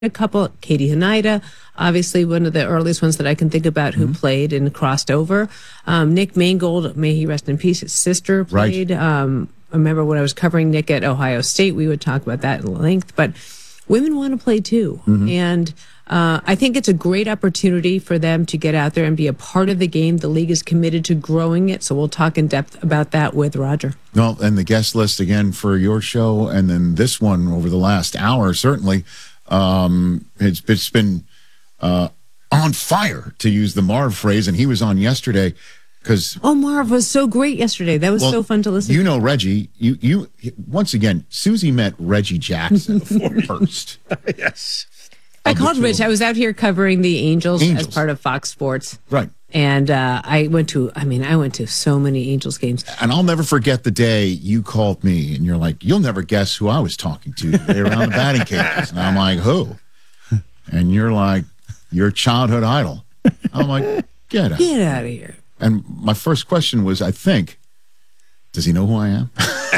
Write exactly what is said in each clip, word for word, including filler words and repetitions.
a couple, Katie Hanida, obviously one of the earliest ones that I can think about who mm-hmm. played and crossed over. Um, Nick Mangold, may he rest in peace, his sister played. Right. Um, I remember when I was covering Nick at Ohio State, we would talk about that at length, but women want to play too. Mm-hmm. And uh, I think it's a great opportunity for them to get out there and be a part of the game. The league is committed to growing it, so we'll talk in depth about that with Roger. Well, and the guest list again for your show, and then this one over the last hour, certainly. Um, it's, it's been uh, on fire, to use the Marv phrase, and he was on yesterday because oh, Marv was so great yesterday. That was well, so fun to listen. You know, Reggie. You you once again, Susie met Reggie Jackson first. Yes, I called Rich. I was out here covering the Angels, Angels. as part of Fox Sports, right? And uh, I went to, I mean, I went to so many Angels games. And I'll never forget the day you called me and you're like, you'll never guess who I was talking to today around the batting cages. And I'm like, who? And you're like, your childhood idol. I'm like, get out. Get out of here. And my first question was, I think, does he know who I am?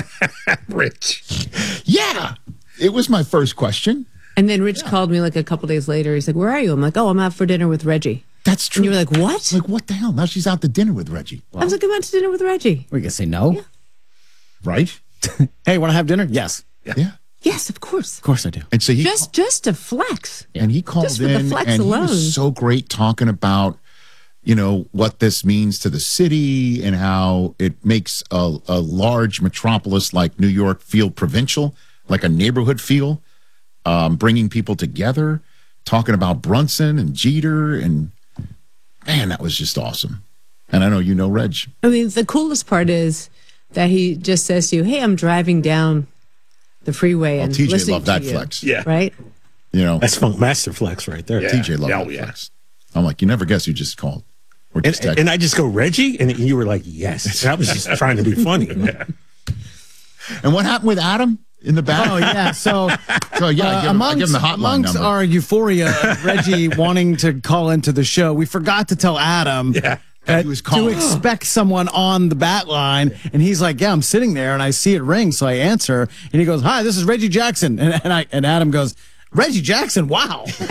Rich. Yeah. It was my first question. And then Rich yeah. called me like a couple days later. He's like, where are you? I'm like, oh, I'm out for dinner with Reggie. That's true. And you were like, what? Like, what the hell? Now she's out to dinner with Reggie. Wow. I was like, I'm out to dinner with Reggie. We're going to say no? Yeah. Right? Hey, want to have dinner? Yes. Yeah. yeah. Yes, of course. Of course I do. And so he just, just a flex. And he called just in, the flex and alone. he was so great talking about, you know, what this means to the city and how it makes a, a large metropolis like New York feel provincial, like a neighborhood feel, um, bringing people together, talking about Brunson and Jeter, and man, that was just awesome. And I know you know Reg. I mean, the coolest part is that he just says to you, hey, I'm driving down the freeway well, and T J listening loved to that you. flex. Yeah. Right? You know, that's Funk Master Flex right there. Yeah. T J loved oh, that yeah. flex. I'm like, you never guess who just called. Or just and, and I just go, Reggie? And you were like, yes. And I was just trying to be funny. Yeah. And what happened with Adam? In the back? Oh, yeah. So, so yeah, I give, uh, him, amongst, I give him the hotline amongst number. our euphoria, Reggie wanting to call into the show, we forgot to tell Adam yeah. that he was to expect someone on the bat line. And he's like, yeah, I'm sitting there and I see it ring. So I answer and he goes, hi, this is Reggie Jackson. And, and, I, and Adam goes, Reggie Jackson, wow. He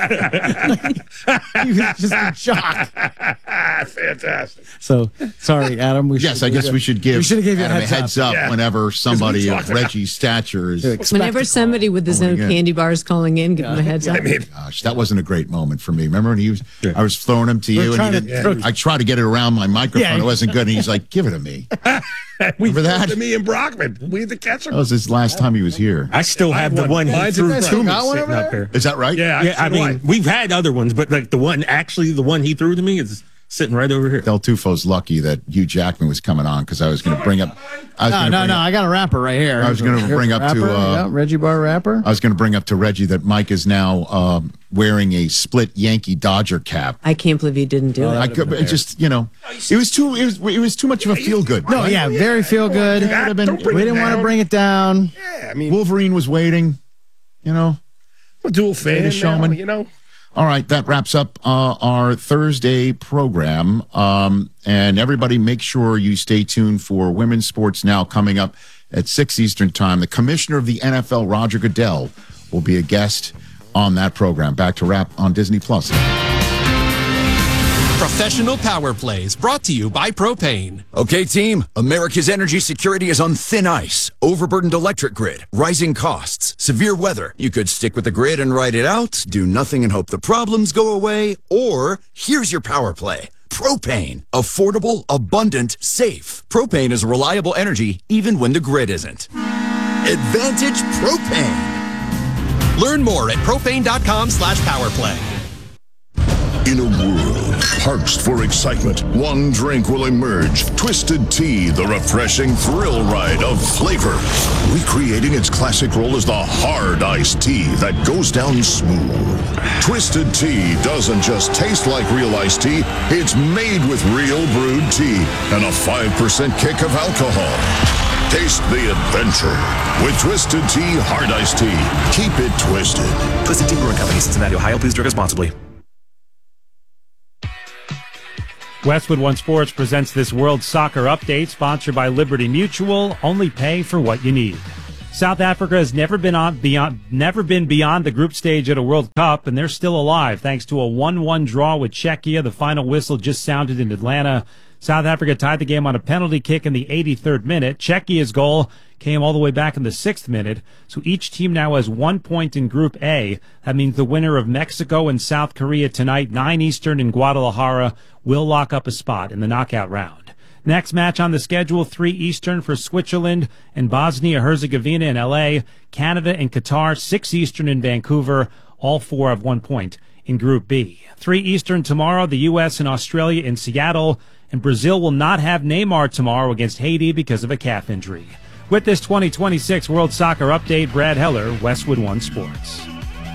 was just in shock. Fantastic. So, sorry, Adam. We yes, should, I guess we should give we should give you Adam a heads, a heads up, up yeah. whenever somebody of Reggie's stature is. Whenever somebody with his oh, own candy bars calling in, give yeah. him a heads yeah. up. I mean, gosh, that wasn't a great moment for me. Remember when he was, yeah. I was throwing him to We're you, and he to, did, yeah. I tried to get it around my microphone. Yeah. It wasn't good, and he's like, give it to me. we Remember that? To me and Brockman. We had the catcher. That was his last time he was here. I still have the one he threw to me sitting up there. Is that right? Yeah, yeah. I mean, we've had other ones, but like the one, actually, the one he threw to me is sitting right over here. Del Tufo's lucky that Hugh Jackman was coming on because I was going to bring up. I was no, no, no. Up, I got a rapper right here. I was going to bring up rapper, to uh, yeah, Reggie Bar rapper. I was going to bring up to Reggie that Mike is now um, wearing a split Yankee Dodger cap. I can't believe he didn't do well, it. I could, it just you know, it was too it was it was too much of a feel good. No, right? yeah, very feel good. Yeah, been, we didn't want to bring it down. Yeah, I mean, Wolverine was waiting. You know, a dual fan, showman. Now, you know. All right, that wraps up uh, our Thursday program. Um, and everybody make sure you stay tuned for Women's Sports Now coming up at six Eastern Time. The commissioner of the N F L, Roger Goodell, will be a guest on that program. Back to wrap on Disney Plus. Professional Power Plays brought to you by Propane. Okay, team, America's energy security is on thin ice. Overburdened electric grid, rising costs, severe weather. You could stick with the grid and ride it out, do nothing and hope the problems go away, or here's your power play. Propane. Affordable, abundant, safe. Propane is reliable energy even when the grid isn't. Advantage Propane. Learn more at propane.com slash powerplay. In a world parched for excitement, one drink will emerge. Twisted Tea, the refreshing thrill ride of flavor. Recreating its classic role as the hard iced tea that goes down smooth. Twisted Tea doesn't just taste like real iced tea, it's made with real brewed tea and a five percent kick of alcohol. Taste the adventure with Twisted Tea Hard Iced Tea. Keep it twisted. Twisted Tea Brewing Company, Cincinnati, Ohio. Please drink responsibly. Westwood One Sports presents this World Soccer Update, sponsored by Liberty Mutual. Only pay for what you need. South Africa has never been on beyond, never been beyond the group stage at a World Cup, and they're still alive thanks to a one one draw with Czechia. The final whistle just sounded in Atlanta. South Africa tied the game on a penalty kick in the eighty-third minute. Czechia's goal came all the way back in the sixth minute. So each team now has one point in Group A. That means the winner of Mexico and South Korea tonight, nine Eastern in Guadalajara, will lock up a spot in the knockout round. Next match on the schedule, three Eastern for Switzerland and Bosnia-Herzegovina in L A, Canada and Qatar, six Eastern in Vancouver. All four have one point in Group B. three Eastern tomorrow, the U S and Australia in Seattle, and Brazil will not have Neymar tomorrow against Haiti because of a calf injury. With this twenty twenty-six World Soccer Update, Brad Heller, Westwood One Sports.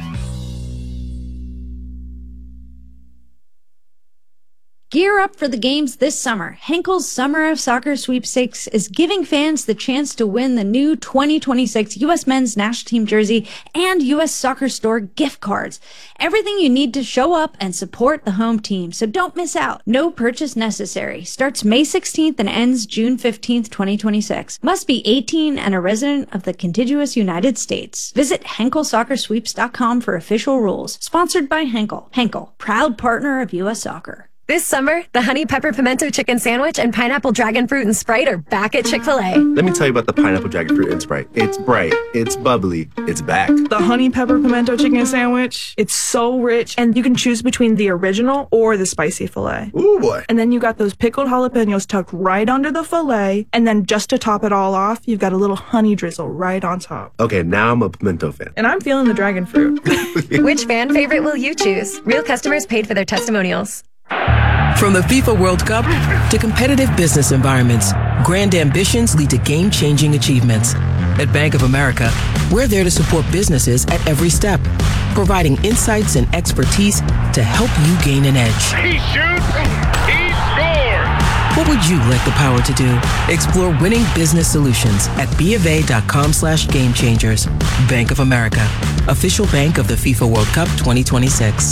Gear up for the games this summer. Henkel's Summer of Soccer Sweepstakes is giving fans the chance to win the new twenty twenty-six U S Men's National Team jersey and U S Soccer Store gift cards. Everything you need to show up and support the home team, so don't miss out. No purchase necessary. Starts May sixteenth and ends June fifteenth, twenty twenty-six. Must be eighteen and a resident of the contiguous United States. Visit Henkel Soccer Sweeps dot com for official rules. Sponsored by Henkel. Henkel, proud partner of U S Soccer. This summer, the Honey Pepper Pimento Chicken Sandwich and Pineapple Dragon Fruit and Sprite are back at Chick-fil-A. Let me tell you about the Pineapple Dragon Fruit and Sprite. It's bright, it's bubbly, it's back. The Honey Pepper Pimento Chicken Sandwich, it's so rich, and you can choose between the original or the spicy filet. Ooh, boy. And then you got those pickled jalapenos tucked right under the filet, and then just to top it all off, you've got a little honey drizzle right on top. Okay, now I'm a pimento fan. And I'm feeling the dragon fruit. Which fan favorite will you choose? Real customers paid for their testimonials. From the FIFA World Cup to competitive business environments, grand ambitions lead to game-changing achievements. At Bank of America, we're there to support businesses at every step, providing insights and expertise to help you gain an edge. He shoots, he scores! What would you like the power to do? Explore winning business solutions at BofA.com slash game changers. Bank of America, official bank of the FIFA World Cup twenty twenty-six.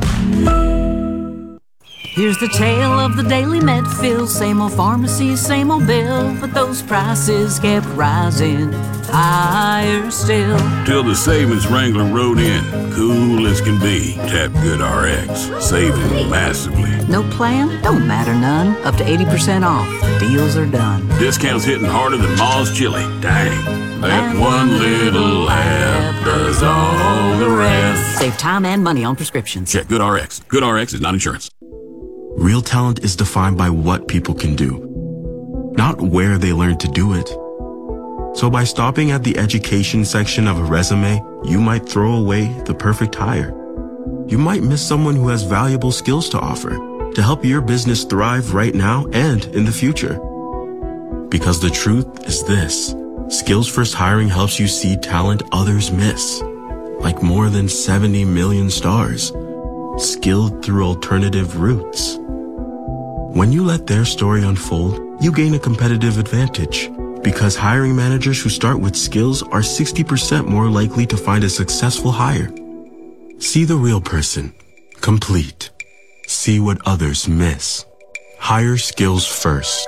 Here's the tale of the daily Medfield. Same old pharmacy, same old bill, but those prices kept rising higher still. Till the savings Wrangler rode in, cool as can be. Tap Good R X, saving massively. No plan? Don't matter none. Up to eighty percent off. Deals are done. Discounts hitting harder than Ma's chili. Dang. That one little app does all the rest. Save time and money on prescriptions. Check Good R X. Good R X is not insurance. Real talent is defined by what people can do, not where they learn to do it. So by stopping at the education section of a resume, you might throw away the perfect hire. You might miss someone who has valuable skills to offer to help your business thrive right now and in the future. Because the truth is this, Skills First Hiring helps you see talent others miss, like more than seventy million stars, skilled through alternative routes. When you let their story unfold, you gain a competitive advantage because hiring managers who start with skills are sixty percent more likely to find a successful hire. See the real person. Complete. See what others miss. Hire skills first.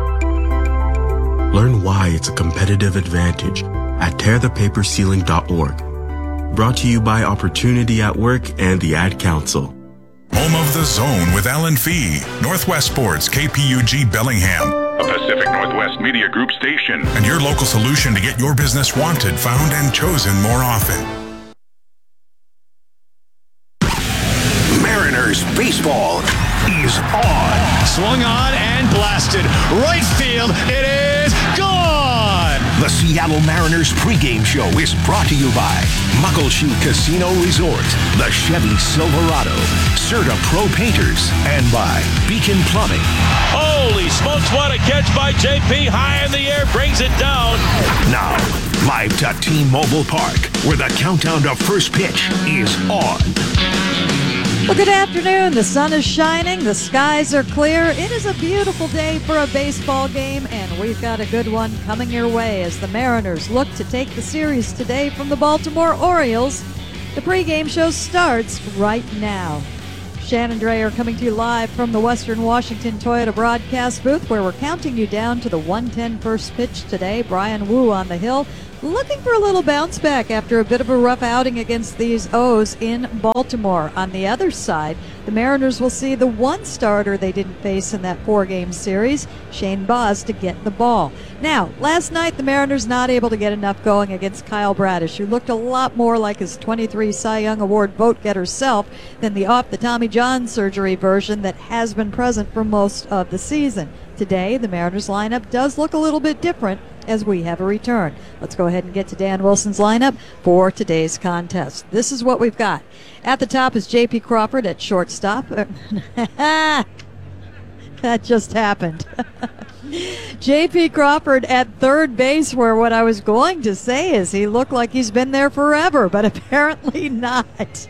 Learn why it's a competitive advantage at tear the paper ceiling dot org. Brought to you by Opportunity at Work and the Ad Council. Home of the Zone with Alan Fee. Northwest Sports, K P U G Bellingham. A Pacific Northwest Media Group station. And your local solution to get your business wanted, found, and chosen more often. Mariners baseball is on. Swung on and blasted. Right field, it is gone! The Seattle Mariners pregame show is brought to you by Muckleshoot Casino Resort, the Chevy Silverado, Serta Pro Painters, and by Beacon Plumbing. Holy smokes, what a catch by J P, high in the air, brings it down. Now, live to T-Mobile Park, where the countdown to first pitch is on. Well, good afternoon. The sun is shining. The skies are clear. It is a beautiful day for a baseball game, and we've got a good one coming your way as the Mariners look to take the series today from the Baltimore Orioles. The pregame show starts right now. Shannon Dreyer coming to you live from the Western Washington Toyota broadcast booth, where we're counting you down to the one ten first pitch today. Brian Wu on the hill. looking for a little bounce back after a bit of a rough outing against these O's in Baltimore. On the other side, the Mariners will see the one starter they didn't face in that four-game series, Shane Baz, to get the ball. Now, last night, the Mariners not able to get enough going against Kyle Bradish, who looked a lot more like his twenty-three Cy Young Award vote-getter self than the off-the-Tommy John surgery version that has been present for most of the season. Today, the Mariners lineup does look a little bit different as we have a return. Let's go ahead and get to Dan Wilson's lineup for today's contest. This is what we've got. At the top is J P. Crawford at shortstop. That just happened. J P. Crawford at third base, where what I was going to say is he looked like he's been there forever, but apparently not.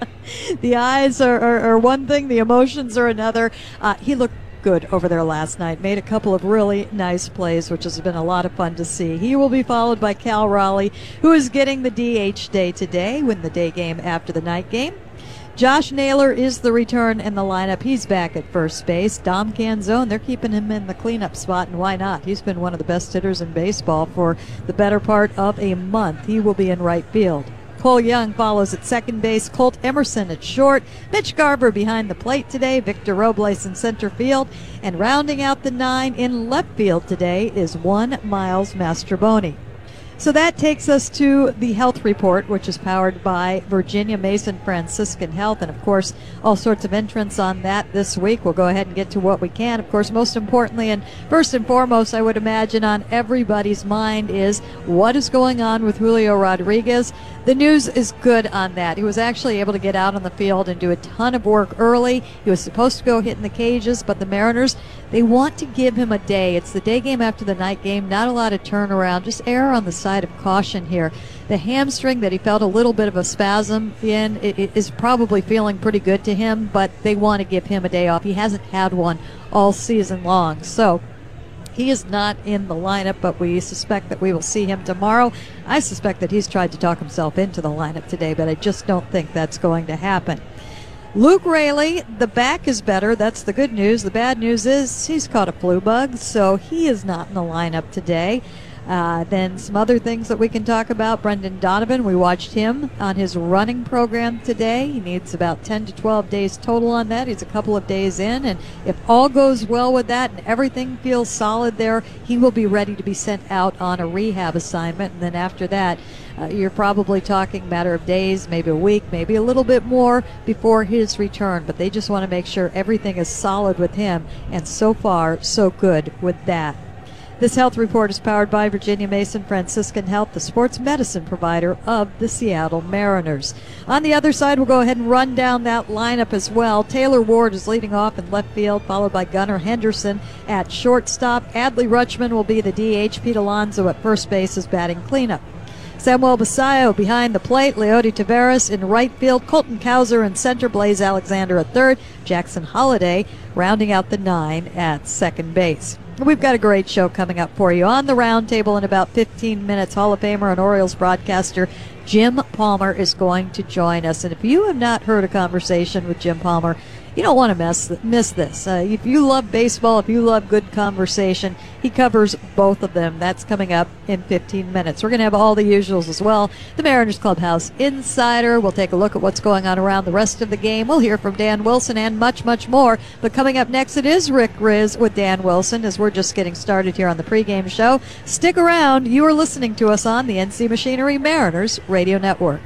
The eyes are, are, are one thing, the emotions are another. Uh, he looked good over there last night. Made a couple of really nice plays, which has been a lot of fun to see. He will be followed by Cal Raleigh, who is getting the D H day today, win the day game after the night game. Josh Naylor is the return in the lineup. He's back at first base. Dom Canzone, they're keeping him in the cleanup spot, and why not? He's been one of the best hitters in baseball for the better part of a month. He will be in right field. Cole Young follows at second base, Colt Emerson at short, Mitch Garver behind the plate today, Victor Robles in center field, and rounding out the nine in left field today is one Miles Mastrobuoni. So that takes us to the health report, which is powered by Virginia Mason Franciscan Health, and of course all sorts of entrants on that this week. We'll go ahead and get to what we can. Of course, most importantly and first and foremost, I would imagine on everybody's mind is what is going on with Julio Rodriguez. The news is good on that. He was actually able to get out on the field and do a ton of work early. He was supposed to go hit in the cages, but the Mariners, they want to give him a day. It's the day game after the night game, not a lot of turnaround, just err on the side of caution here. The hamstring that he felt a little bit of a spasm in it, it is probably feeling pretty good to him, but they want to give him a day off. He hasn't had one all season long, so he is not in the lineup, but we suspect that we will see him tomorrow. I suspect that he's tried to talk himself into the lineup today, but I just don't think that's going to happen. Luke Raley, the back is better. That's the good news. The bad news is he's caught a flu bug, so he is not in the lineup today. Uh, then some other things that we can talk about. Brendan Donovan, we watched him on his running program today. He needs about ten to twelve days total on that. He's a couple of days in, and if all goes well with that and everything feels solid there, he will be ready to be sent out on a rehab assignment. And then after that, uh, you're probably talking a matter of days, maybe a week, maybe a little bit more before his return. But they just want to make sure everything is solid with him, and so far, so good with that. This health report is powered by Virginia Mason Franciscan Health, the sports medicine provider of the Seattle Mariners. On the other side, we'll go ahead and run down that lineup as well. Taylor Ward is leading off in left field, followed by Gunnar Henderson at shortstop. Adley Rutschman will be the D H. Pete Alonso at first base is batting cleanup. Samuel Basayo behind the plate, Leody Taveras in right field, Colton Cowser in center, Blaze Alexander at third, Jackson Holliday rounding out the nine at second base. We've got a great show coming up for you. On the roundtable in about fifteen minutes, Hall of Famer and Orioles broadcaster Jim Palmer is going to join us. And if you have not heard a conversation with Jim Palmer, you don't want to miss, miss this. Uh, if you love baseball, if you love good conversation, he covers both of them. That's coming up in fifteen minutes. We're going to have all the usuals as well. The Mariners Clubhouse Insider. We'll take a look at what's going on around the rest of the game. We'll hear from Dan Wilson and much, much more. But coming up next, it is Rick Riz with Dan Wilson as we're just getting started here on the pregame show. Stick around. You are listening to us on the N C Machinery Mariners Radio Network.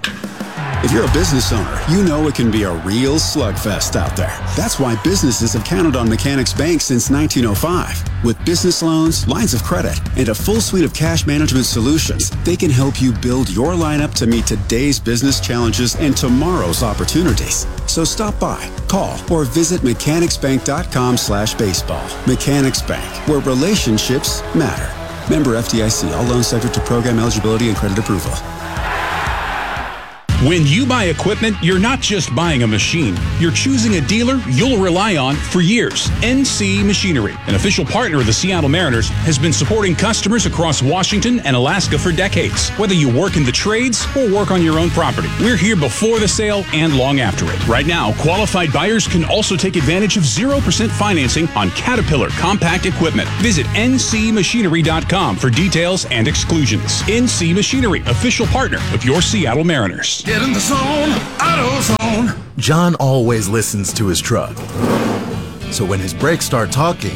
If you're a business owner, you know it can be a real slugfest out there. That's why businesses have counted on Mechanics Bank since nineteen oh five. With business loans, lines of credit, and a full suite of cash management solutions, they can help you build your lineup to meet today's business challenges and tomorrow's opportunities. So stop by, call, or visit mechanicsbank.com slash baseball. Mechanics Bank, where relationships matter. Member F D I C. All loans subject to program eligibility and credit approval. When you buy equipment, you're not just buying a machine. You're choosing a dealer you'll rely on for years. N C Machinery, an official partner of the Seattle Mariners, has been supporting customers across Washington and Alaska for decades. Whether you work in the trades or work on your own property, we're here before the sale and long after it. Right now, qualified buyers can also take advantage of zero percent financing on Caterpillar compact equipment. Visit N C machinery dot com for details and exclusions. N C Machinery, official partner of your Seattle Mariners. Get in the zone, AutoZone. John always listens to his truck. So when his brakes start talking,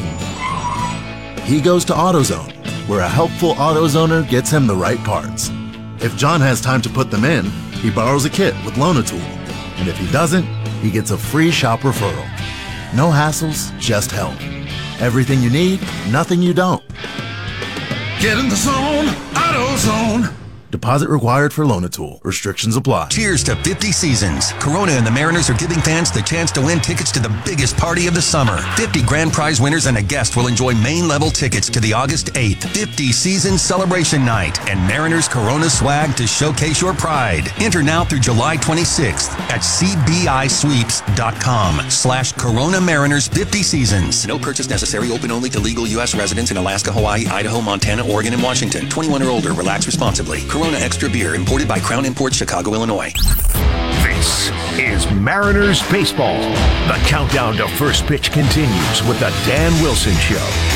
he goes to AutoZone, where a helpful AutoZoner gets him the right parts. If John has time to put them in, he borrows a kit with Loan-A-Tool. And if he doesn't, he gets a free shop referral. No hassles, just help. Everything you need, nothing you don't. Get in the zone, AutoZone. Deposit required for Loan-A-Tool. Restrictions apply. Cheers to fifty seasons. Corona and the Mariners are giving fans the chance to win tickets to the biggest party of the summer. fifty grand prize winners and a guest will enjoy main level tickets to the August eighth fifty season celebration night and Mariners Corona swag to showcase your pride. Enter now through July twenty-sixth at C B I sweeps dot com slash Corona Mariners fifty seasons. No purchase necessary. Open only to legal U S residents in Alaska, Hawaii, Idaho, Montana, Oregon, and Washington. twenty-one or older. Relax responsibly. Corona Extra Beer, imported by Crown Imports, Chicago, Illinois. This is Mariners Baseball. The countdown to first pitch continues with the Dan Wilson Show.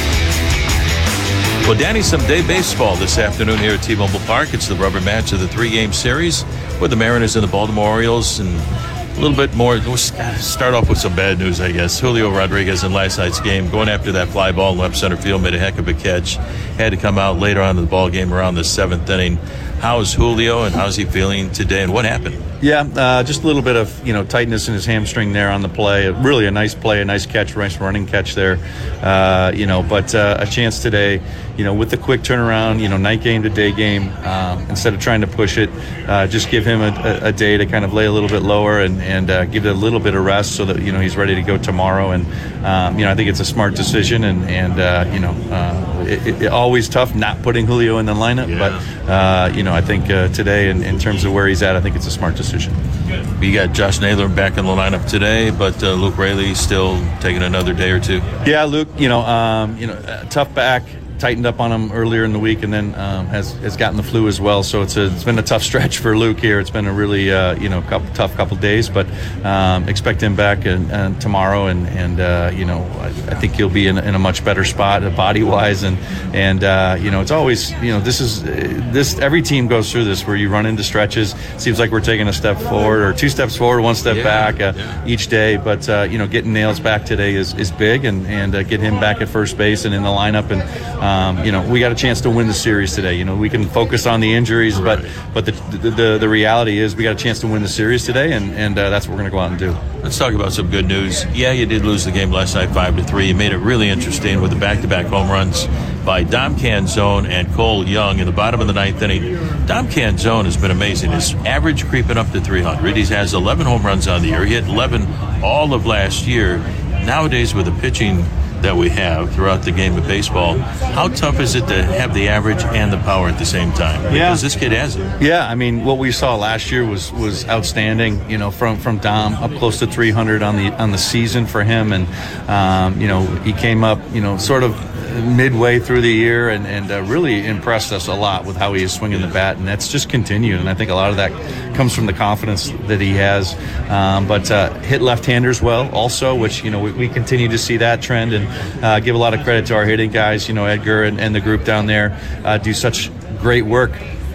Well, Danny, some day baseball this afternoon here at T-Mobile Park. It's the rubber match of the three-game series with the Mariners and the Baltimore Orioles. And a little bit more, we'll start off with some bad news, I guess. Julio Rodriguez in last night's game, going after that fly ball in left center field, made a heck of a catch. Had to come out later on in the ball game around the seventh inning. How is Julio, and how's he feeling today, and what happened? Yeah, uh, just a little bit of, you know, tightness in his hamstring there on the play. Really a nice play, a nice catch, nice running catch there. Uh, you know, but uh, a chance today, you know, with the quick turnaround, you know, night game to day game, um, instead of trying to push it, uh, just give him a, a day to kind of lay a little bit lower and, and uh, give it a little bit of rest so that, you know, he's ready to go tomorrow. And, um, you know, I think it's a smart decision, and, and uh, you know, uh, it, it always tough not putting Julio in the lineup, yeah. but, uh, you know, I think uh, today, in, in terms of where he's at, I think it's a smart decision. We got Josh Naylor back in the lineup today, but uh, Luke Raley still taking another day or two. Yeah, Luke, you know, um, you know, tough back. Tightened up on him earlier in the week, and then um, has has gotten the flu as well. So it's a, it's been a tough stretch for Luke here. It's been a really uh, you know couple, tough couple days, but um, expect him back and, and tomorrow, and and uh, you know I, I think he'll be in, in a much better spot body wise, and and uh, you know it's always you know this is this every team goes through this where you run into stretches. Seems like we're taking a step forward or two steps forward, one step yeah, back uh, yeah. each day, but uh, you know getting Nails back today is is big, and and uh, get him back at first base and in the lineup, and Um, you know, we got a chance to win the series today. You know, we can focus on the injuries, right. but but the, the the the reality is we got a chance to win the series today, and and uh, that's what we're going to go out and do. Let's talk about some good news. Yeah, you did lose the game last night, five to three. You made it really interesting with the back-to-back home runs by Dom Canzone and Cole Young in the bottom of the ninth inning. Dom Canzone has been amazing. His average creeping up to three hundred. He has eleven home runs on the year. He hit eleven all of last year. Nowadays, with the pitching that we have throughout the game of baseball, how tough is it to have the average and the power at the same time? Because yeah. this kid has it. Yeah, I mean, what we saw last year was was outstanding. You know, from from Dom, up close to three hundred on the on the season for him, and um, you know he came up, you know, sort of midway through the year, and and uh, really impressed us a lot with how he is swinging the bat, and that's just continued. And I think a lot of that comes from the confidence that he has. Um, but uh, hit left-handers well, also, which you know we, we continue to see that trend, and uh, give a lot of credit to our hitting guys. You know, Edgar and, and the group down there uh, do such great work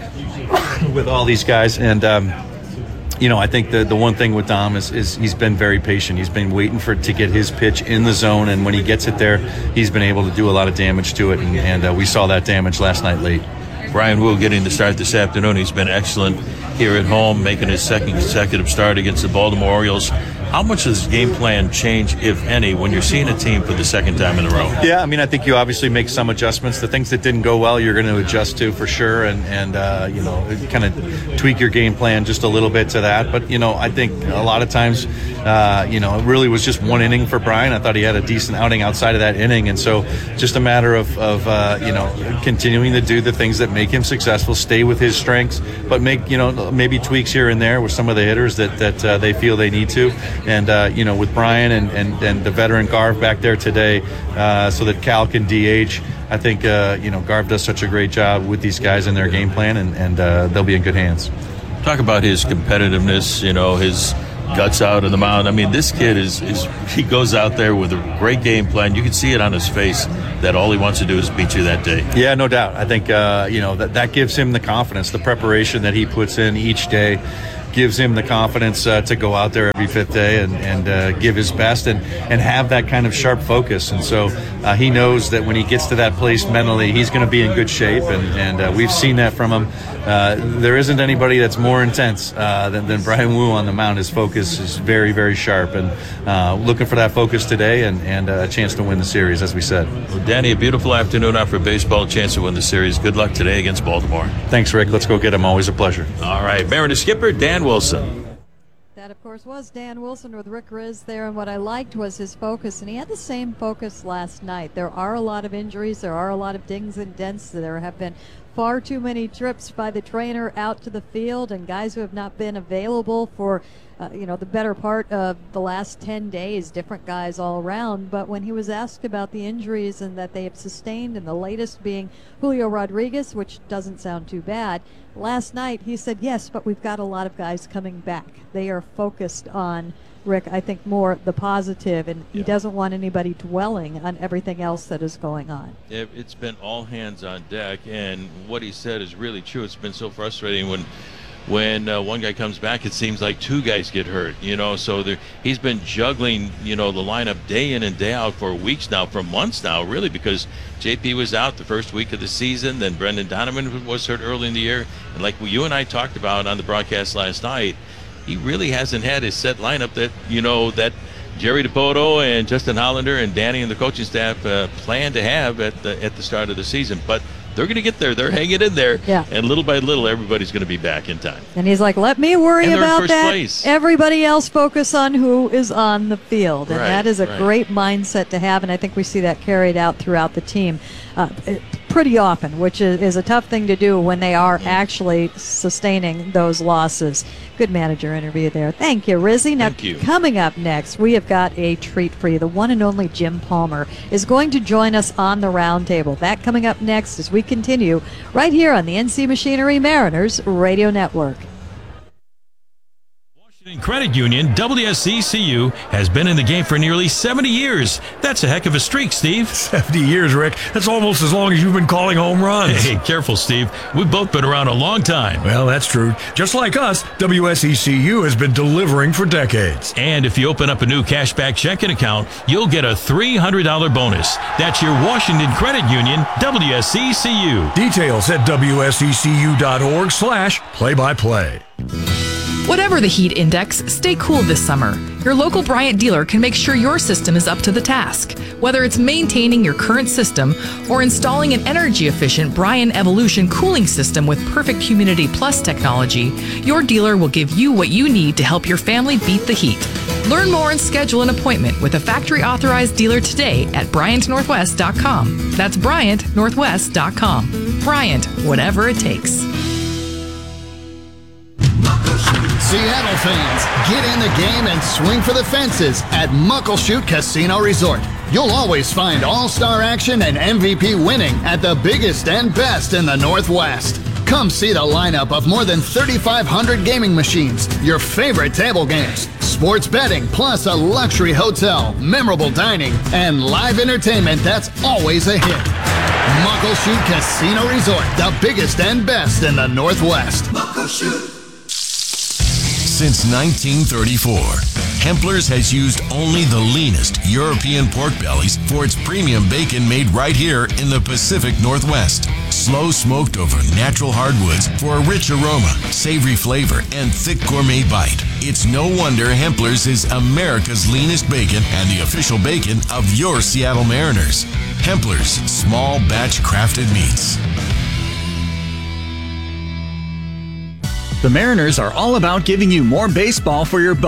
with all these guys, and. Um, You know, I think the the one thing with Dom is, is he's been very patient. He's been waiting for to get his pitch in the zone, and when he gets it there, he's been able to do a lot of damage to it, and, and uh, we saw that damage last night late. Brian Wu getting the start this afternoon. He's been excellent here at home, making his second consecutive start against the Baltimore Orioles. How much does game plan change, if any, when you're seeing a team for the second time in a row? Yeah, I mean, I think you obviously make some adjustments. The things that didn't go well, you're going to adjust to for sure, and, and uh, you know, kind of tweak your game plan just a little bit to that. But, you know, I think a lot of times, uh, you know, it really was just one inning for Brian. I thought he had a decent outing outside of that inning, and so just a matter of, of uh, you know, continuing to do the things that make him successful, stay with his strengths, but make, you know, maybe tweaks here and there with some of the hitters that, that uh, they feel they need to. And, uh, you know, with Brian and, and, and the veteran Garv back there today, uh, so that Cal can D H, I think, uh, you know, Garv does such a great job with these guys in their game plan, and, and uh, they'll be in good hands. Talk about his competitiveness, you know, his guts out on the mound. I mean, this kid is, is he goes out there with a great game plan. You can see it on his face that all he wants to do is beat you that day. Yeah, no doubt. I think, uh, you know, that, that gives him the confidence, the preparation that he puts in each day gives him the confidence uh, to go out there every fifth day and, and uh, give his best and, and have that kind of sharp focus. And so uh, he knows that when he gets to that place mentally, he's going to be in good shape. And, and uh, we've seen that from him. Uh, there isn't anybody that's more intense uh, than, than Brian Wu on the mound. His focus is very, very sharp. And uh, looking for that focus today and, and a chance to win the series, as we said. Well, Danny, a beautiful afternoon out for baseball, a chance to win the series. Good luck today against Baltimore. Thanks, Rick. Let's go get him. Always a pleasure. All right. Mariner skipper Dan Wilson. That, of course, was Dan Wilson with Rick Riz there, and what I liked was his focus, and he had the same focus last night. There are a lot of injuries. There are a lot of dings and dents. There have been far too many trips by the trainer out to the field, and guys who have not been available for uh, you know, the better part of the last ten days, different guys all around. But when he was asked about the injuries and that they have sustained, and the latest being Julio Rodriguez, which doesn't sound too bad, last night he said, yes, but we've got a lot of guys coming back. They are focused on, Rick, I think more the positive, and he Yeah. doesn't want anybody dwelling on everything else that is going on. It- It's been all hands on deck, and what he said is really true. It's been so frustrating when when uh, one guy comes back, it seems like two guys get hurt, you know, so there, he's been juggling, you know, the lineup day in and day out for weeks now, for months now, really, because J P was out the first week of the season, then Brendan Donovan was hurt early in the year, and like you and I talked about on the broadcast last night, he really hasn't had his set lineup that, you know, that Jerry DePoto and Justin Hollander and Danny and the coaching staff uh, plan to have at the at the start of the season. But they're going to get there. They're hanging in there. Yeah. And little by little, everybody's going to be back in time. And he's like, let me worry And they're in about first that. place. Everybody else focus on who is on the field. And Right, that is a right. great mindset to have, and I think we see that carried out throughout the team uh, pretty often, which is, is a tough thing to do when they are actually sustaining those losses. Good manager interview there. Thank you, Rizzy. Now, Thank you. coming up next, we have got a treat for you. The one and only Jim Palmer is going to join us on the roundtable. That coming up next as we continue right here on the N C Machinery Mariners Radio Network. Credit Union, W S C C U, has been in the game for nearly seventy years. That's a heck of a streak, Steve. seventy years, Rick. That's almost as long as you've been calling home runs. Hey, careful, Steve. We've both been around a long time. Well, that's true. Just like us, W S C C U has been delivering for decades. And if you open up a new cashback checking account, you'll get a three hundred dollars bonus. That's your Washington Credit Union, W S C C U. Details at W S C C U dot org slash play-by-play. Whatever the heat index, stay cool this summer. Your local Bryant dealer can make sure your system is up to the task. Whether it's maintaining your current system or installing an energy-efficient Bryant Evolution cooling system with Perfect Humidity Plus technology, your dealer will give you what you need to help your family beat the heat. Learn more and schedule an appointment with a factory-authorized dealer today at Bryant Northwest dot com. That's Bryant Northwest dot com. Bryant, whatever it takes. Seattle fans, get in the game and swing for the fences at Muckleshoot Casino Resort. You'll always find all-star action and M V P winning at the biggest and best in the Northwest. Come see the lineup of more than thirty-five hundred gaming machines, your favorite table games, sports betting, plus a luxury hotel, memorable dining, and live entertainment that's always a hit. Muckleshoot Casino Resort, the biggest and best in the Northwest. Muckleshoot. Since nineteen thirty-four, Hempler's has used only the leanest European pork bellies for its premium bacon made right here in the Pacific Northwest. Slow smoked over natural hardwoods for a rich aroma, savory flavor, and thick gourmet bite. It's no wonder Hempler's is America's leanest bacon and the official bacon of your Seattle Mariners. Hempler's, small batch crafted meats. The Mariners are all about giving you more baseball for your buck.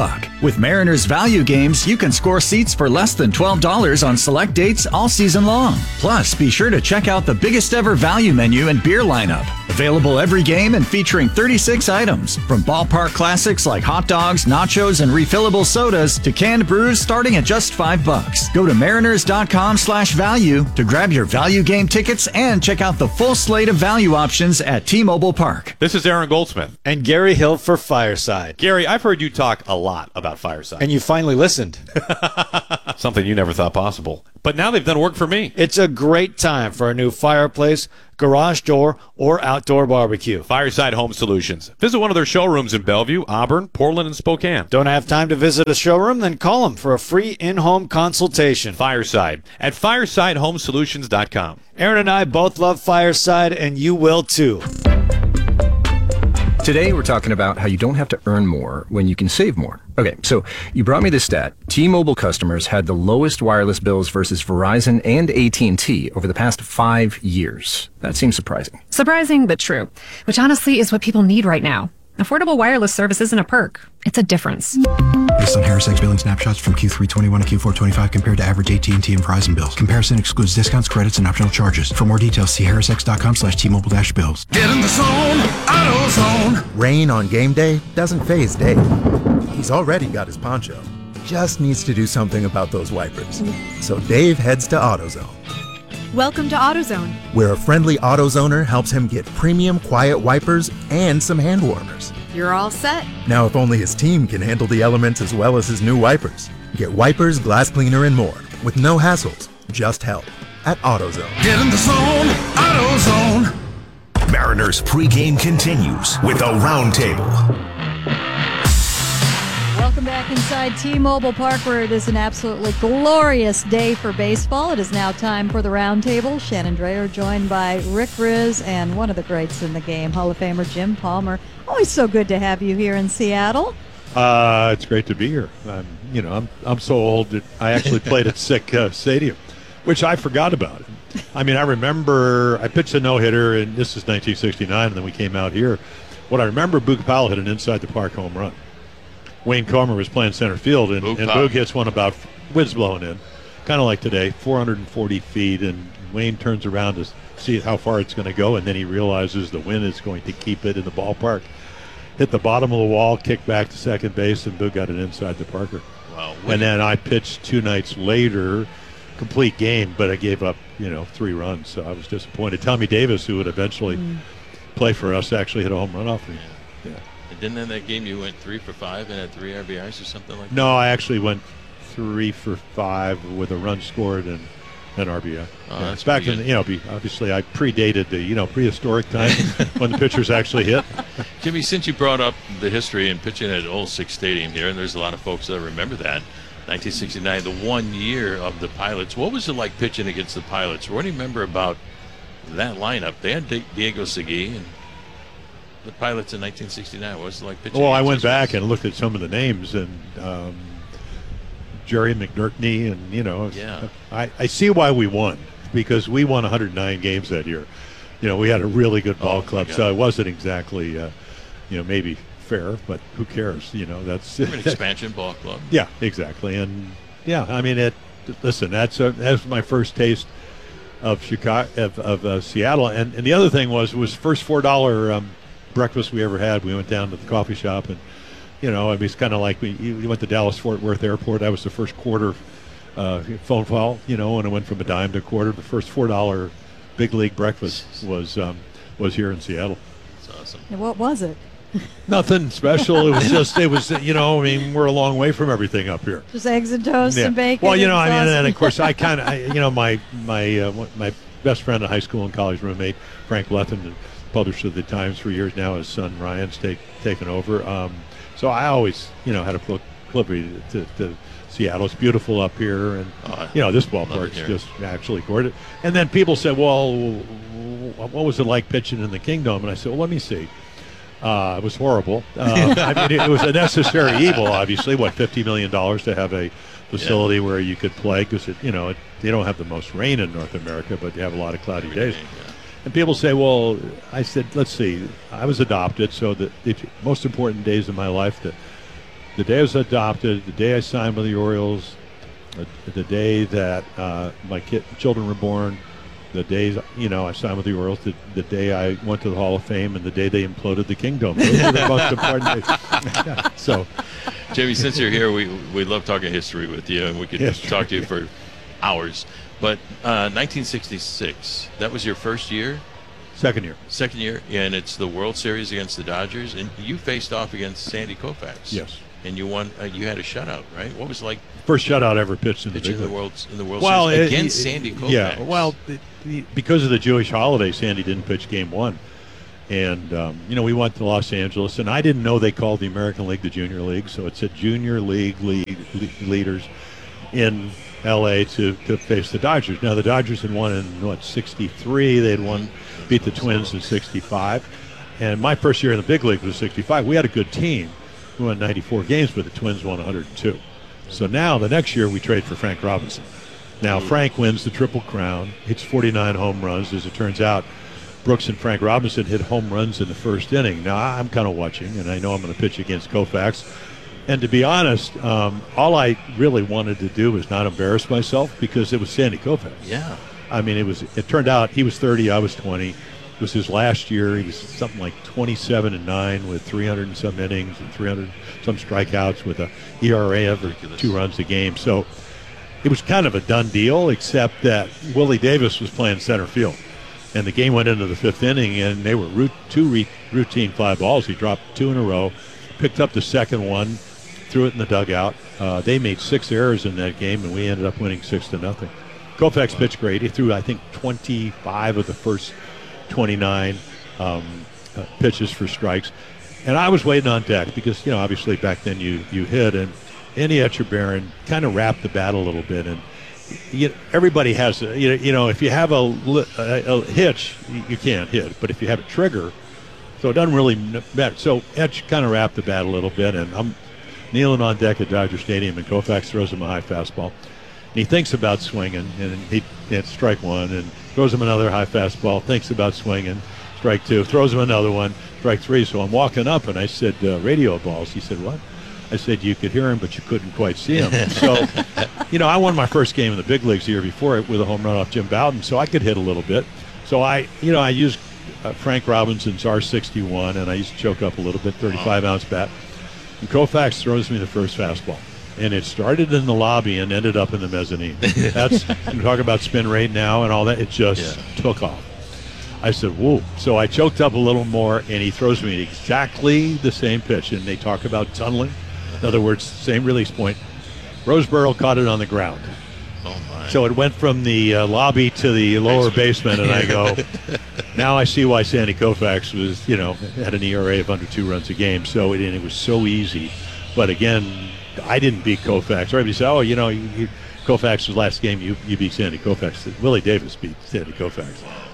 With Mariners Value Games, you can score seats for less than twelve dollars on select dates all season long. Plus, be sure to check out the biggest ever value menu and beer lineup. Available every game and featuring thirty-six items, from ballpark classics like hot dogs, nachos, and refillable sodas to canned brews starting at just five bucks. Go to mariners.com slash value to grab your value game tickets and check out the full slate of value options at T-Mobile Park. This is Aaron Goldsmith. And Gary Hill for Fireside. Gary, I've heard you talk a lot about Fireside. And you finally listened. Something you never thought possible. But now they've done work for me. It's a great time for a new fireplace, garage door, or outdoor barbecue. Fireside Home Solutions. Visit one of their showrooms in Bellevue, Auburn, Portland, and Spokane. Don't have time to visit a showroom? Then call them for a free in-home consultation. Fireside at fireside home solutions dot com. Aaron and I both love Fireside, and you will too. Today, we're talking about how you don't have to earn more when you can save more. Okay, so you brought me this stat. T-Mobile customers had the lowest wireless bills versus Verizon and A T and T over the past five years. That seems surprising. Surprising, but true. Which honestly is what people need right now. Affordable wireless service isn't a perk. It's a difference. Based on Harris X billing snapshots from Q three twenty-one to Q four twenty-five compared to average A T and T and Verizon bills. Comparison excludes discounts, credits, and optional charges. For more details, see harrisx.com slash T-Mobile dash bills. Get in the zone, AutoZone. Rain on game day doesn't faze Dave. He's already got his poncho. Just needs to do something about those wipers. So Dave heads to AutoZone. Welcome to AutoZone, where a friendly AutoZoner helps him get premium quiet wipers and some hand warmers. You're all set. Now, if only his team can handle the elements as well as his new wipers. Get wipers, glass cleaner, and more with no hassles, just help at AutoZone. Get in the zone, AutoZone. Mariners pregame continues with a roundtable. Welcome back inside T-Mobile Park, where it is an absolutely glorious day for baseball. It is now time for the roundtable. Shannon Drayer joined by Rick Riz and one of the greats in the game, Hall of Famer Jim Palmer. Always so good to have you here in Seattle. Uh, it's great to be here. I'm, you know, I'm I'm so old that I actually played at Sick uh, Stadium, which I forgot about. I mean, I remember I pitched a no-hitter, and this is nineteen sixty-nine, and then we came out here. What I remember, Boog Powell hit an inside-the-park home run. Wayne Comer was playing center field, and Boog, and Boog hits one about wind's blowing in, kind of like today, four hundred forty feet, and Wayne turns around to see how far it's going to go, and then he realizes the wind is going to keep it in the ballpark. Hit the bottom of the wall, kicked back to second base, and Boog got it inside the Parker. Wow. And then I pitched two nights later, complete game, but I gave up, you know, three runs, so I was disappointed. Tommy Davis, who would eventually mm. play for us, actually hit a home run off me. Yeah. yeah. And didn't in that game you went three for five and had three R B Is or something like that? No, I actually went three for five with a run scored and an R B I. Oh, yeah. that's back in, good. you know, obviously I predated the, you know, prehistoric time when the pitchers actually hit. Jimmy, since you brought up the history and pitching at Old Sick Stadium here, and there's a lot of folks that remember that, nineteen sixty-nine, the one year of the Pilots. What was it like pitching against the Pilots? What do you remember about that lineup? They had Diego Segui and the Pilots in nineteen sixty-nine. What was it like pitching? Well, I went back guys? and looked at some of the names, and um, Jerry McNertney, and, you know, yeah. I, I see why we won, because we won one hundred nine games that year. You know, we had a really good ball oh, club, so it wasn't exactly, uh, you know, maybe fair, but who cares? You know, that's an expansion ball club. Yeah, exactly, and yeah, I mean, it. Listen, that's a, that's my first taste of Chicago, of, of uh, Seattle, and and the other thing was it was the first four dollar um, breakfast we ever had. We went down to the coffee shop, and you know, I mean, it's kind of like we you went to Dallas Fort Worth Airport. That was the first quarter uh, phone call, you know, and it went from a dime to a quarter. The first four dollar big league breakfast was um, was here in Seattle. That's awesome. And what was it? Nothing special. It was just, it was, you know, I mean, we're a long way from everything up here. Just eggs and toast yeah. and bacon. Well, you know, and I mean, sausage. and of course, I kind of, you know, my my uh, my best friend in high school and college roommate, Frank Lethen, publisher of the Times for years now. His son Ryan's take, taken over. Um, so I always, you know, had a proclivity to, to, to Seattle. It's beautiful up here, and oh, you know, this ballpark's just actually gorgeous. And then people said, "Well, what was it like pitching in the Kingdom?" And I said, "Well, let me see." Uh, it was horrible. Uh, I mean, it, it was a necessary evil, obviously. What, fifty million dollars to have a facility yeah. where you could play, because you know it, they don't have the most rain in North America, but you have a lot of cloudy Every days. day, yeah. And people say, well, I said, let's see. I was adopted, so the, the most important days of my life, the the day I was adopted, the day I signed with the Orioles, the, the day that uh, my kid, children were born, the days, you know, I signed with the Orioles, the, the day I went to the Hall of Fame, and the day they imploded the Kingdom. Those are the most important days. Yeah, so, Jamie, since you're here, we we love talking history with you, and we could History. talk to you for hours. But uh, nineteen sixty-six, that was your first year? Second year. Second year, and it's the World Series against the Dodgers, and you faced off against Sandy Koufax. Yes. And you won. Uh, you had a shutout, right? What was it like? First shutout ever pitched in the pitching big in the league. World in the World well, Series it- against it- Sandy Koufax. Yeah, well, it- it- because of the Jewish holiday, Sandy didn't pitch game one. And, um, you know, we went to Los Angeles, and I didn't know they called the American League the Junior League, so it said Junior League lead, le- leaders in L A to, to face the Dodgers. Now, the Dodgers had won in, what, sixty-three. They had won, beat the Twins in sixty-five. And my first year in the big league was sixty-five. We had a good team. We won ninety-four games, but the Twins won one hundred two. So now, the next year, we trade for Frank Robinson. Now, Frank wins the Triple Crown, hits forty-nine home runs. As it turns out, Brooks and Frank Robinson hit home runs in the first inning. Now, I'm kind of watching, and I know I'm going to pitch against Koufax. And to be honest, um, all I really wanted to do was not embarrass myself because it was Sandy Koufax. Yeah. I mean, it was. It turned out he was thirty, I was twenty. It was his last year. He was something like twenty-seven and nine with three hundred and some innings and three hundred some strikeouts with a E R A of two runs a game. So it was kind of a done deal, except that Willie Davis was playing center field. And the game went into the fifth inning, and they were root, two re, routine fly balls. He dropped two in a row, picked up the second one, threw it in the dugout. Uh, they made six errors in that game, and we ended up winning six to nothing. Koufax pitched great. He threw, I think, twenty-five of the first twenty-nine um, uh, pitches for strikes. And I was waiting on deck because, you know, obviously back then you, you hit, and Andy Etchebarren kind of wrapped the bat a little bit. And you know, everybody has, a, you, know, you know, if you have a, li- a, a hitch, you, you can't hit. But if you have a trigger, so it doesn't really matter. So Etch kind of wrapped the bat a little bit, and I'm kneeling on deck at Dodger Stadium, and Koufax throws him a high fastball. And he thinks about swinging, and he it's strike one, and throws him another high fastball, thinks about swinging, strike two, throws him another one, strike three. So I'm walking up, and I said, uh, radio balls. He said, what? I said, you could hear him, but you couldn't quite see him. So, you know, I won my first game in the big leagues the year before with a home run off Jim Bowden, so I could hit a little bit. So I, you know, I used uh, Frank Robinson's R sixty-one, and I used to choke up a little bit, thirty-five ounce bat. And Koufax throws me the first fastball. And it started in the lobby and ended up in the mezzanine. That's, you talk about spin rate now and all that, it just yeah. took off. I said, whoa. So I choked up a little more, and he throws me exactly the same pitch. And they talk about tunneling. In other words, same release point. Roseboro caught it on the ground. Oh, my. So it went from the uh, lobby to the lower basement, and I go, now I see why Sandy Koufax was, you know, had an E R A of under two runs a game. So it, and it was so easy. But again, I didn't beat Koufax. Everybody said, oh, you know, you, you, Koufax's last game, you, you beat Sandy Koufax. Willie Davis beat Sandy Koufax.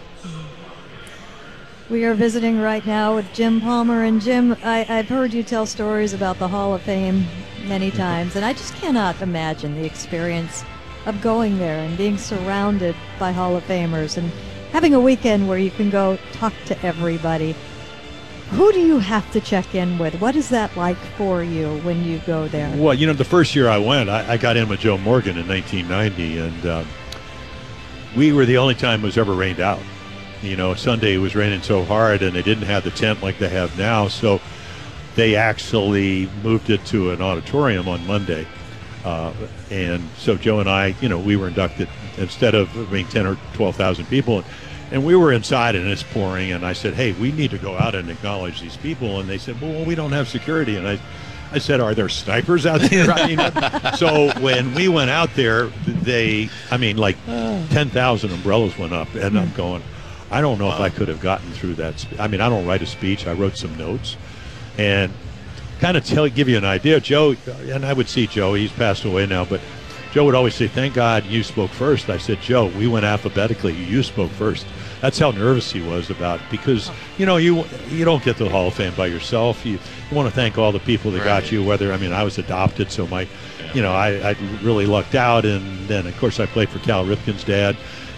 We are visiting right now with Jim Palmer. And Jim, I, I've heard you tell stories about the Hall of Fame many times, and I just cannot imagine the experience of going there and being surrounded by Hall of Famers and having a weekend where you can go talk to everybody. Who do you have to check in with? What is that like for you when you go there? Well, you know, the first year I went, I, I got in with Joe Morgan in nineteen ninety, and um, we were the only time it was ever rained out. You know, Sunday it was raining so hard, and they didn't have the tent like they have now, so they actually moved it to an auditorium on Monday. Uh, and so Joe and I, you know, we were inducted instead of being ten or twelve thousand people. And we were inside, and it's pouring, and I said, hey, we need to go out and acknowledge these people. And they said, well, we don't have security. And I, I said, are there snipers out there? I mean, so when we went out there, they, I mean, like ten thousand umbrellas went up, and I'm going, I don't know wow. if I could have gotten through that. Spe- I mean, I don't write a speech. I wrote some notes. And kind of tell, give you an idea, Joe, and I would see Joe, he's passed away now, but Joe would always say, thank God you spoke first. I said, Joe, we went alphabetically. You spoke first. That's how nervous he was about it, because, you know, you you don't get to the Hall of Fame by yourself. You, you want to thank all the people that right. got you, whether, I mean, I was adopted, so my, yeah. you know, I, I really lucked out. And then, of course, I played for Cal Ripken's dad.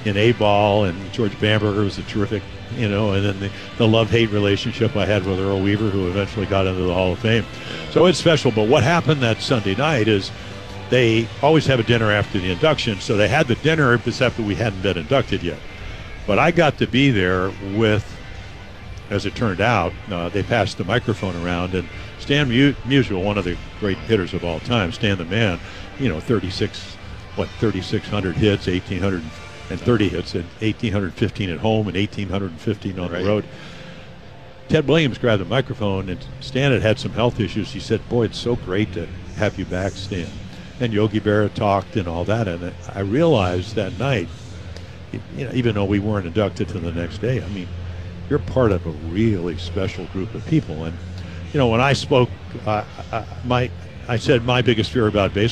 in A-ball, and George Bamberger was a terrific, you know, and then the, the love-hate relationship I had with Earl Weaver, who eventually got into the Hall of Fame. So it's special. But what happened that Sunday night is they always have a dinner after the induction, so they had the dinner except that we hadn't been inducted yet. But I got to be there with, as it turned out, uh, they passed the microphone around, and Stan Musial, one of the great hitters of all time, Stan the Man, you know, thirty-six, what, thirty-six hundred hits, eighteen thirty hits, and eighteen fifteen at home and eighteen fifteen on right. the road. Ted Williams grabbed the microphone, and Stan had had some health issues. He said, boy, it's so great to have you back, Stan. And Yogi Berra talked and all that, and I realized that night, you know, even though we weren't inducted to the next day, I mean, you're part of a really special group of people. And, you know, when I spoke, uh, I, my, I said my biggest fear about baseball